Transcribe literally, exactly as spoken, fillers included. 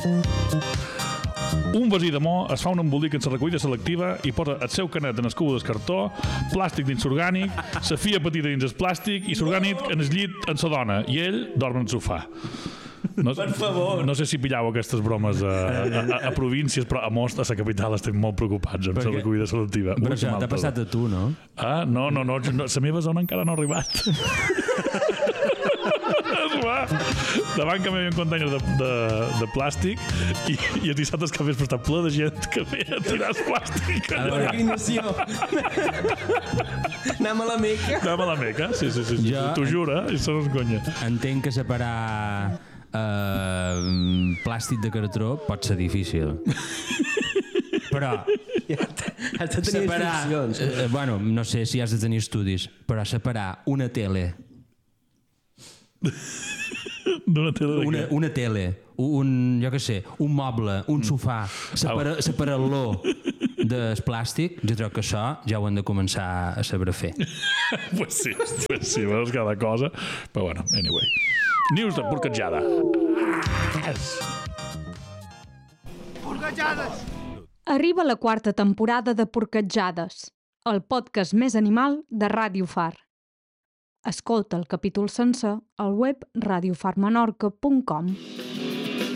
Un vasí de mo es fa un embolic en la recollida selectiva i posa el seu canet en el cubo del cartó, plàstic dins l'orgànic, la fia petita dins el plàstic i l'orgànic en el llit en la dona i ell dorm en el sofà. No, per favor. No sé si pillau aquestes bromes a, a, a, a províncies, però a Most, a la capital, estem molt preocupats amb la recollida selectiva. Però això t'ha passat a tu, no? Ah, no, no, no, no, la meva zona encara no ha arribat. Davant que m'hi havia un container de, de, de plàstic i, i els dissabtes que fes per estar ple de gent que ve a tirar el plàstic. Peregrinació. Anem a la Meca. Anem a la Meca, sí, sí, sí. Jo T'ho jura, i això no és conya. Entenc que separar uh, plàstic de cartró pot ser difícil. Però has de tenir separar, instruccions. uh, bueno, no sé si has de tenir estudis, però separar una tele D'una tele de una, què? una tele, un, jo què sé, un moble, un sofà, separa, separar-lo del plàstic, jo crec que això ja ho hem de començar a saber fer. Pues sí, pues sí, veus cada cosa. Però bueno, anyway. News de porcatjada. Porcatjades! Arriba la quarta temporada de Porcatjades, el podcast més animal de Ràdio Far. Escolta el capítol sencer al web radio far menorca punt com.